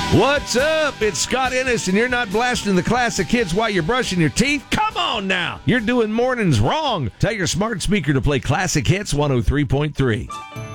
What's up? It's Scott Ennis, and you're not blasting the classic hits while you're brushing your teeth? Come on now! You're doing mornings wrong. Tell your smart speaker to play Classic Hits 103.3.